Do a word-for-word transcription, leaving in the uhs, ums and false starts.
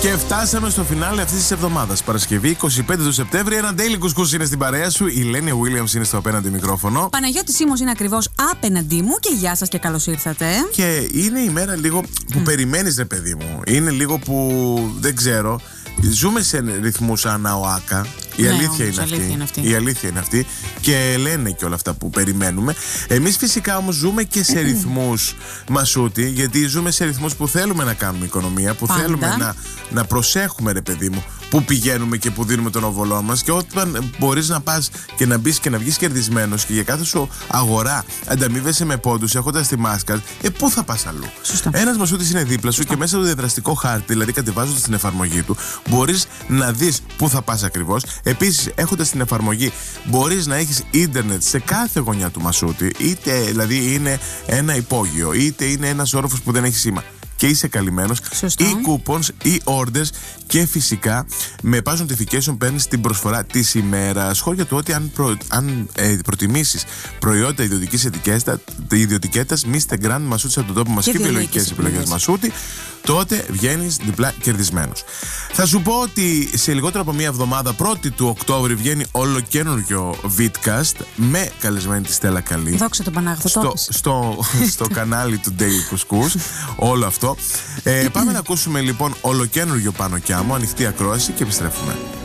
Και φτάσαμε στο φινάλε αυτή τη εβδομάδα. Παρασκευή είκοσι πέντε του Σεπτέμβρη. Ένα daily κουσκούς είναι στην παρέα σου. Η Λένια Williams είναι στο απέναντι μικρόφωνο. Παναγιώτης Σίμος είναι ακριβώς απέναντί μου. Και γεια σας και καλώς ήρθατε. Και είναι η μέρα λίγο που mm. περιμένεις, ρε παιδί μου. Είναι λίγο που δεν ξέρω. Ζούμε σε ρυθμούς ανά οάκα. Η, ναι, αλήθεια, όμως, είναι αλήθεια αυτή. είναι αυτή. Η αλήθεια είναι αυτή. Και λένε και όλα αυτά που περιμένουμε. Εμείς φυσικά όμως ζούμε και σε ρυθμούς μασούτη. Γιατί ζούμε σε ρυθμούς που θέλουμε να κάνουμε οικονομία. Που Πάντα. θέλουμε να, να προσέχουμε, ρε παιδί μου, που πηγαίνουμε και που δίνουμε τον οβολό μας. Και όταν μπορείς να πας και να μπεις και να βγεις κερδισμένος και για κάθε σου αγορά ανταμείβεσαι με πόντους έχοντας τη μάσκα, ε, πού θα πας αλλού. Ένας μασούτης είναι δίπλα σου. Σωστό. Και μέσα στο διαδραστικό χάρτη, δηλαδή κατεβάζοντας την εφαρμογή του, μπορείς να δεις πού θα πας ακριβώς. Επίσης, έχοντας την εφαρμογή, μπορείς να έχεις ίντερνετ σε κάθε γωνιά του μασούτη, είτε δηλαδή είναι ένα υπόγειο, είτε είναι ένας όροφος που δεν έχει σήμα. Και είσαι καλυμμένος, ή coupons ή orders, και φυσικά με pass notification παίρνεις την προσφορά της ημέρας. Χώρια του ότι αν, προ, αν ε, προτιμήσεις προϊόντα ιδιωτικής ετικέτας, Μίστερ Grand Μασούτης από τον τόπο μας και, και βιολογικές επιλογές Μασούτη, τότε βγαίνεις διπλά κερδισμένος. Θα σου πω ότι σε λιγότερο από μία εβδομάδα, πρώτη του Οκτώβρη, βγαίνει ολοκένουργιο Vidcast με καλεσμένη τη Στέλλα Καλή. Δόξα τον Πανάγαθο. Στο, στο, στο κανάλι του Daily Κουσκούς. Όλο αυτό. Ε, πάμε να ακούσουμε λοιπόν ολοκένουργιο Πάνω κι Άμμο, ανοιχτή ακρόαση, και επιστρέφουμε.